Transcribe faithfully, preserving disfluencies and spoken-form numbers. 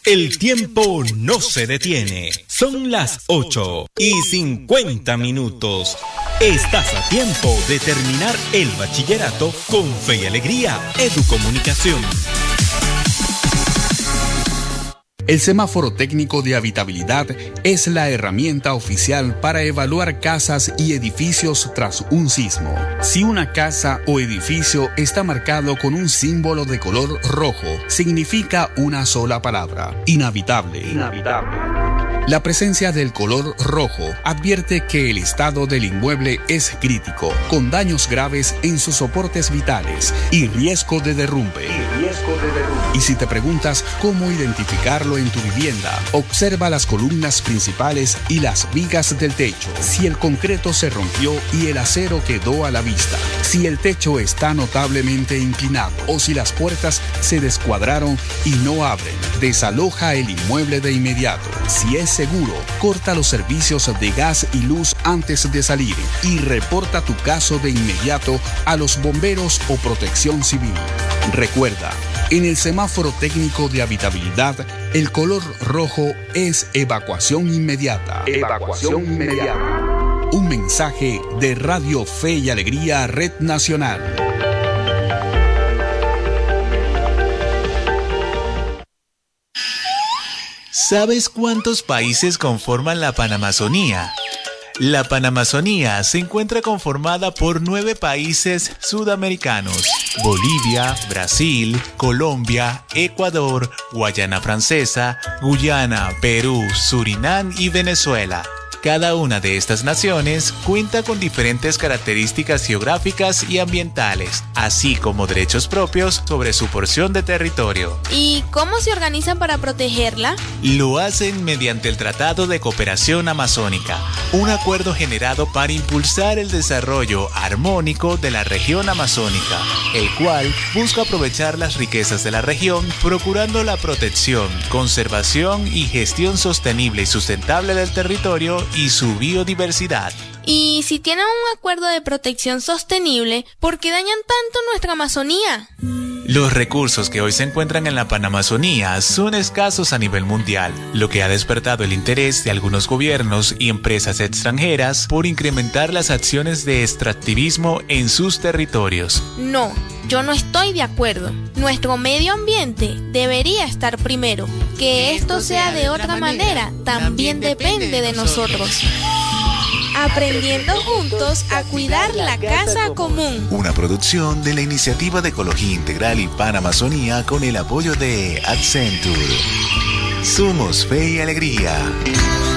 El tiempo no se detiene. Son las ocho y cincuenta minutos. Estás a tiempo de terminar el bachillerato con Fe y Alegría Educomunicación. El semáforo técnico de habitabilidad es la herramienta oficial para evaluar casas y edificios tras un sismo. Si una casa o edificio está marcado con un símbolo de color rojo, significa una sola palabra: inhabitable. Inhabitable. La presencia del color rojo advierte que el estado del inmueble es crítico, con daños graves en sus soportes vitales y riesgo de derrumbe. Y riesgo de derrumbe. Y si te preguntas cómo identificarlo en tu vivienda, observa las columnas principales y las vigas del techo. Si el concreto se rompió y el acero quedó a la vista, si el techo está notablemente inclinado o si las puertas se descuadraron y no abren, desaloja el inmueble de inmediato. Si es seguro, corta los servicios de gas y luz antes de salir y reporta tu caso de inmediato a los bomberos o Protección Civil. Recuerda, en el semáforo técnico de habitabilidad, el color rojo es evacuación inmediata. Evacuación inmediata. Un mensaje de Radio Fe y Alegría Red Nacional. ¿Sabes cuántos países conforman la Panamazonía? La Panamazonía se encuentra conformada por nueve países sudamericanos: Bolivia, Brasil, Colombia, Ecuador, Guayana Francesa, Guyana, Perú, Surinam y Venezuela. Cada una de estas naciones cuenta con diferentes características geográficas y ambientales, así como derechos propios sobre su porción de territorio. ¿Y cómo se organizan para protegerla? Lo hacen mediante el Tratado de Cooperación Amazónica, un acuerdo generado para impulsar el desarrollo armónico de la región amazónica, el cual busca aprovechar las riquezas de la región, procurando la protección, conservación y gestión sostenible y sustentable del territorio y su biodiversidad. Y si tienen un acuerdo de protección sostenible, ¿por qué dañan tanto nuestra Amazonía? Los recursos que hoy se encuentran en la Panamazonía son escasos a nivel mundial, lo que ha despertado el interés de algunos gobiernos y empresas extranjeras por incrementar las acciones de extractivismo en sus territorios. No, yo no estoy de acuerdo. Nuestro medio ambiente debería estar primero. Que esto sea de otra manera también depende de nosotros. Aprendiendo juntos a cuidar la casa común. Una producción de la Iniciativa de Ecología Integral y Panamazonía con el apoyo de Accenture. Somos Fe y Alegría.